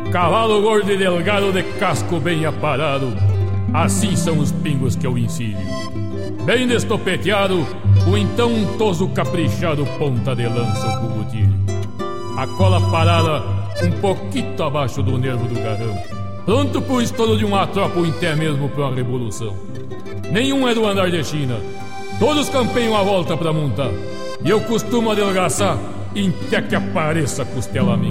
Cavalo gordo e delgado de casco bem aparado, assim são os pingos que eu ensino. Bem destopeteado, o então untoso caprichado ponta de lança o cubutilho. A cola parada um pouquinho abaixo do nervo do garrão, pronto pro estouro de uma tropa ou até mesmo pra uma revolução. Nenhum é do andar de China, todos campeiam a volta pra montar, e eu costumo adelgaçar até que apareça a costela minha.